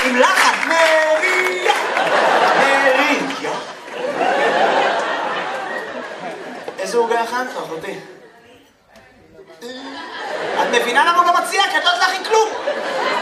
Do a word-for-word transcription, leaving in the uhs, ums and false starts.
עם לחן. מריה, מריה. איזה עוגה הכנת, אחותי? את מבינה למה הוא לא מציע? כי את לא יודעת להכין כלום.